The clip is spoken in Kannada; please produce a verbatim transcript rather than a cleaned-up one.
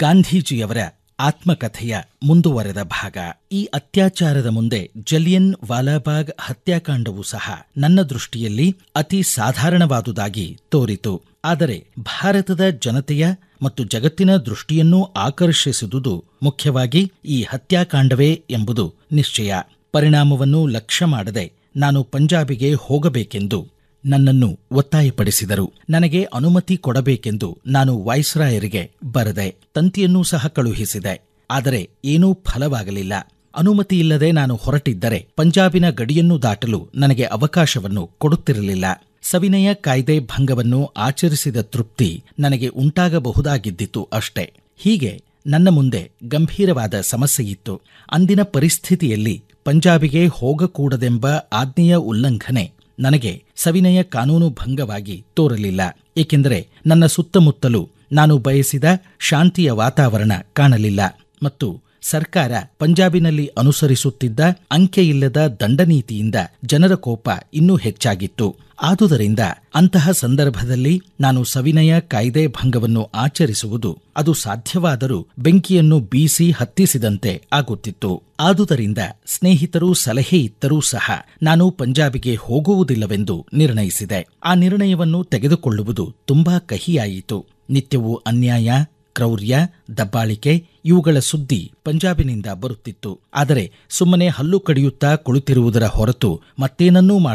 ಗಾಂಧೀಜಿಯವರ ಆತ್ಮಕಥೆಯ ಮುಂದುವರೆದ ಭಾಗ. ಈ ಅತ್ಯಾಚಾರದ ಮುಂದೆ ಜಲಿಯನ್ ವಾಲಾಬಾಗ್ ಹತ್ಯಾಕಾಂಡವೂ ಸಹ ನನ್ನ ದೃಷ್ಟಿಯಲ್ಲಿ ಅತಿ ಸಾಧಾರಣವಾದುದಾಗಿ ತೋರಿತು. ಆದರೆ ಭಾರತದ ಜನತೆಯ ಮತ್ತು ಜಗತ್ತಿನ ದೃಷ್ಟಿಯನ್ನೂ ಆಕರ್ಷಿಸಿದುದು ಮುಖ್ಯವಾಗಿ ಈ ಹತ್ಯಾಕಾಂಡವೇ ಎಂಬುದು ನಿಶ್ಚಯ. ಪರಿಣಾಮವನ್ನು ಲಕ್ಷ್ಯ ಮಾಡದೆ ನಾನು ಪಂಜಾಬಿಗೆ ಹೋಗಬೇಕೆಂದು ನನ್ನನ್ನು ಒತ್ತಾಯಪಡಿಸಿದರು. ನನಗೆ ಅನುಮತಿ ಕೊಡಬೇಕೆಂದು ನಾನು ವೈಸ್ರಾಯರಿಗೆ ಬರೆದೆ, ತಂತಿಯನ್ನೂ ಸಹ ಕಳುಹಿಸಿದೆ. ಆದರೆ ಏನೂ ಫಲವಾಗಲಿಲ್ಲ. ಅನುಮತಿಯಿಲ್ಲದೆ ನಾನು ಹೊರಟಿದ್ದರೆ ಪಂಜಾಬಿನ ಗಡಿಯನ್ನು ದಾಟಲು ನನಗೆ ಅವಕಾಶವನ್ನು ಕೊಡುತ್ತಿರಲಿಲ್ಲ. ಸವಿನಯ ಕಾಯ್ದೆ ಭಂಗವನ್ನು ಆಚರಿಸಿದ ತೃಪ್ತಿ ನನಗೆ ಉಂಟಾಗಬಹುದಾಗಿದ್ದಿತು ಅಷ್ಟೇ. ಹೀಗೆ ನನ್ನ ಮುಂದೆ ಗಂಭೀರವಾದ ಸಮಸ್ಯೆಯಿತ್ತು. ಅಂದಿನ ಪರಿಸ್ಥಿತಿಯಲ್ಲಿ ಪಂಜಾಬಿಗೆ ಹೋಗಕೂಡದೆಂಬ ಆಜ್ಞೆಯ ಉಲ್ಲಂಘನೆ ನನಗೆ ಸವಿನಯ ಕಾನೂನು ಭಂಗವಾಗಿ ತೋರಲಿಲ್ಲ. ಏಕೆಂದರೆ ನನ್ನ ಸುತ್ತಮುತ್ತಲೂ ನಾನು ಬಯಸಿದ ಶಾಂತಿಯ ವಾತಾವರಣ ಕಾಣಲಿಲ್ಲ ಮತ್ತು ಸರ್ಕಾರ ಪಂಜಾಬಿನಲ್ಲಿ ಅನುಸರಿಸುತ್ತಿದ್ದ ಅಂಕೆಯಿಲ್ಲದ ದಂಡನೀತಿಯಿಂದ ಜನರ ಕೋಪ ಇನ್ನೂ ಹೆಚ್ಚಾಗಿತ್ತು. ಆದುದರಿಂದ ಅಂತಹ ಸಂದರ್ಭದಲ್ಲಿ ನಾನು ಸವಿನಯ ಕಾಯ್ದೆ ಭಂಗವನ್ನು ಆಚರಿಸುವುದು ಅದು ಸಾಧ್ಯವಾದರೂ ಬೆಂಕಿಯನ್ನು ಬೀಸಿ ಹತ್ತಿಸಿದಂತೆ ಆಗುತ್ತಿತ್ತು. ಆದುದರಿಂದ ಸ್ನೇಹಿತರು ಸಲಹೆ ಇತ್ತರೂ ಸಹ ನಾನು ಪಂಜಾಬಿಗೆ ಹೋಗುವುದಿಲ್ಲವೆಂದು ನಿರ್ಣಯಿಸಿದೆ. ಆ ನಿರ್ಣಯವನ್ನು ತೆಗೆದುಕೊಳ್ಳುವುದು ತುಂಬಾ ಕಹಿಯಾಯಿತು. ನಿತ್ಯವೂ ಅನ್ಯಾಯ, ಕ್ರೌರ್ಯ, ದಬ್ಬಾಳಿಕೆ ಇವುಗಳ ಸುದ್ದಿ ಪಂಜಾಬಿನಿಂದ ಬರುತ್ತಿತ್ತು. ಆದರೆ ಸುಮ್ಮನೆ ಹಲ್ಲು ಕಡಿಯುತ್ತಾ ಕುಳಿತಿರುವುದರ ಹೊರತು ಮತ್ತೇನನ್ನೂ